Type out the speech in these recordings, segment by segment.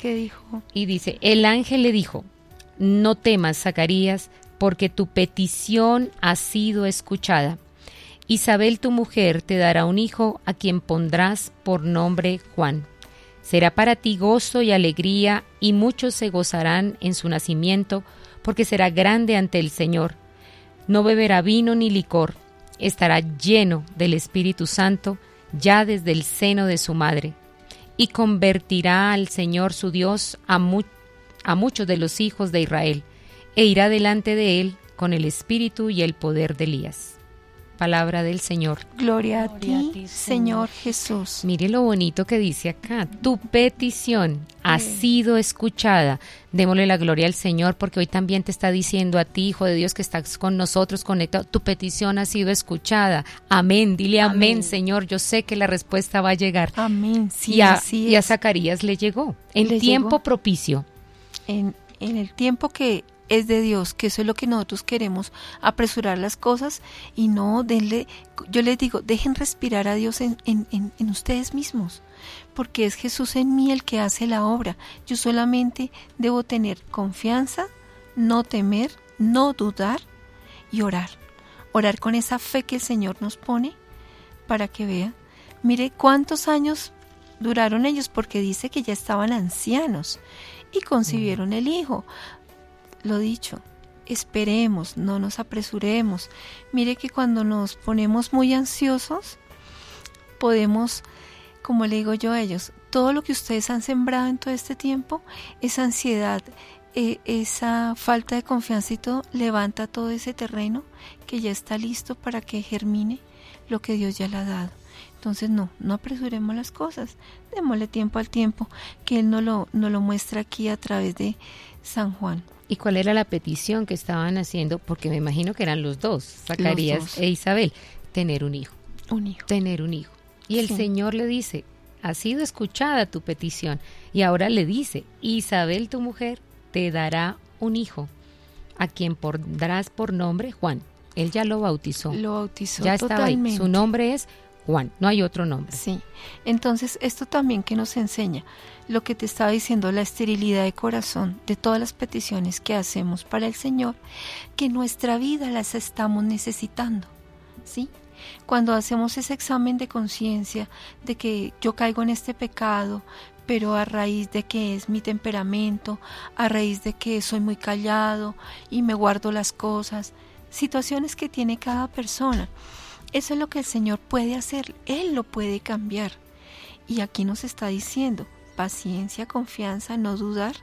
¿Qué dijo? Y dice, el ángel le dijo, no temas, Zacarías, porque tu petición ha sido escuchada. Isabel, tu mujer, te dará un hijo a quien pondrás por nombre Juan. Será para ti gozo y alegría, y muchos se gozarán en su nacimiento, porque será grande ante el Señor. No beberá vino ni licor, estará lleno del Espíritu Santo ya desde el seno de su madre, y convertirá al Señor su Dios a muchos de los hijos de Israel, e irá delante de él con el espíritu y el poder de Elías. Palabra del Señor. Gloria a ti, Señor Jesús. Mire lo bonito que dice acá. Tu petición ha sido escuchada. Démosle la gloria al Señor, porque hoy también te está diciendo a ti, Hijo de Dios, que estás con nosotros conectado. Tu petición ha sido escuchada. Amén. Dile amén, Señor. Yo sé que la respuesta va a llegar. Amén. Sí, y así es. A Zacarías le llegó en tiempo propicio. En el tiempo que es de Dios, que eso es lo que nosotros queremos, apresurar las cosas y no denle, yo les digo, dejen respirar a Dios en ustedes mismos, porque es Jesús en mí el que hace la obra. Yo solamente debo tener confianza, no temer, no dudar y orar con esa fe que el Señor nos pone para que vean. Mire cuántos años duraron ellos, porque dice que ya estaban ancianos y concibieron el hijo. Lo dicho, esperemos, no nos apresuremos. Mire que cuando nos ponemos muy ansiosos, podemos, como le digo yo a ellos, todo lo que ustedes han sembrado en todo este tiempo, esa ansiedad, esa falta de confianza y todo, levanta todo ese terreno que ya está listo para que germine lo que Dios ya le ha dado. Entonces no apresuremos las cosas, démosle tiempo al tiempo, que Él nos lo muestra aquí a través de San Juan. ¿Y cuál era la petición que estaban haciendo? Porque me imagino que eran los dos, Zacarías e Isabel, tener un hijo. Tener un hijo. Y el Señor le dice, ha sido escuchada tu petición. Y ahora le dice, Isabel, tu mujer, te dará un hijo, a quien pondrás por nombre Juan. Él ya lo bautizó. Ya estaba ahí. Su nombre es Juan, no hay otro nombre. Sí, entonces esto también que nos enseña, lo que te estaba diciendo, la esterilidad de corazón de todas las peticiones que hacemos para el Señor, que en nuestra vida las estamos necesitando, ¿sí? Cuando hacemos ese examen de conciencia de que yo caigo en este pecado, pero a raíz de que es mi temperamento, a raíz de que soy muy callado y me guardo las cosas, situaciones que tiene cada persona. Eso es lo que el Señor puede hacer, Él lo puede cambiar. Y aquí nos está diciendo, paciencia, confianza, no dudar,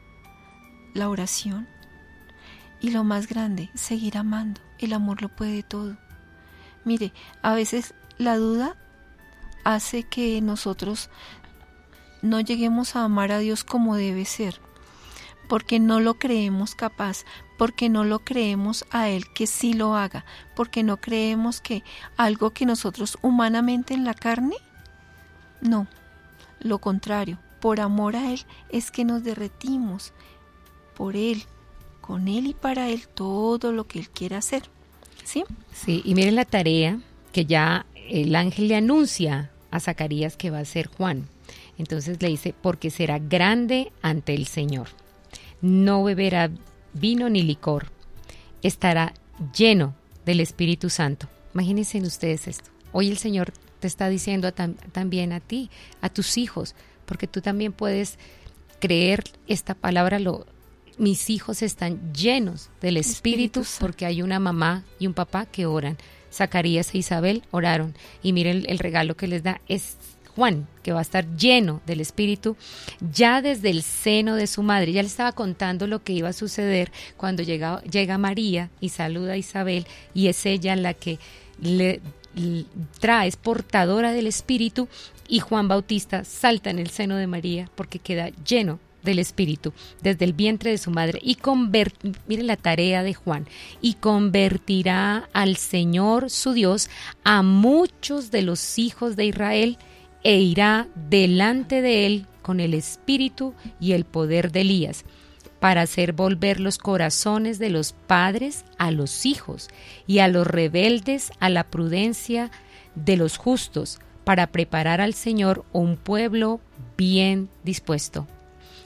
la oración y lo más grande, seguir amando. El amor lo puede todo. Mire, a veces la duda hace que nosotros no lleguemos a amar a Dios como debe ser, porque no lo creemos capaz, porque no lo creemos a Él que sí lo haga, porque no creemos que algo que nosotros humanamente en la carne, no, lo contrario, por amor a Él es que nos derretimos por Él, con Él y para Él todo lo que Él quiera hacer, ¿sí? Sí, y miren la tarea que ya el ángel le anuncia a Zacarías que va a ser Juan. Entonces le dice, porque será grande ante el Señor. No beberá vino ni licor, estará lleno del Espíritu Santo. Imagínense ustedes esto. Hoy el Señor te está diciendo también a ti, a tus hijos, porque tú también puedes creer esta palabra, mis hijos están llenos del Espíritu, porque hay una mamá y un papá que oran. Zacarías e Isabel oraron, y miren el regalo que les da, es Juan, que va a estar lleno del Espíritu ya desde el seno de su madre. Ya le estaba contando lo que iba a suceder cuando llega María y saluda a Isabel, y es ella la que le trae, es portadora del Espíritu, y Juan Bautista salta en el seno de María porque queda lleno del Espíritu desde el vientre de su madre. Y miren la tarea de Juan, y convertirá al Señor su Dios a muchos de los hijos de Israel, e irá delante de él con el espíritu y el poder de Elías, para hacer volver los corazones de los padres a los hijos, y a los rebeldes a la prudencia de los justos, para preparar al Señor un pueblo bien dispuesto.